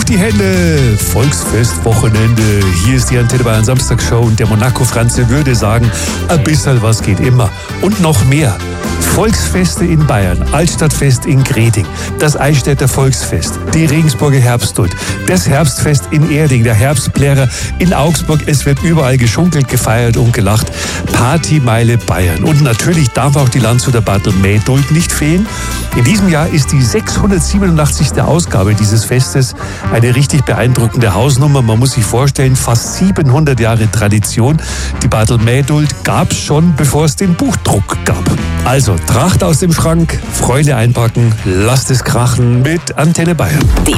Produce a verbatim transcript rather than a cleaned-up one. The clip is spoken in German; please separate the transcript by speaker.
Speaker 1: Hoch die Hände! Volksfestwochenende. Hier ist die Antenne Bayern Samstagsshow und der Monaco-Franze würde sagen, ein bisschen was geht immer. Und noch mehr. Volksfeste in Bayern, Altstadtfest in Greding, das Eichstätter Volksfest, die Regensburger Herbstduld, das Herbstfest in Erding, der Herbstplärer in Augsburg. Es wird überall geschunkelt, gefeiert und gelacht. Partymeile Bayern. Und natürlich darf auch die Landshuter Barthelmähduld nicht fehlen. In diesem Jahr ist die sechshundertsiebenundachtzigste Ausgabe dieses Festes eine richtig beeindruckende Hausnummer. Man muss sich vorstellen, fast siebenhundert Jahre Tradition. Die Barthelmähduld gab es schon, bevor es den Buchdruck gab. Also, Tracht aus dem Schrank, Freude einpacken, lasst es krachen mit Antenne Bayern.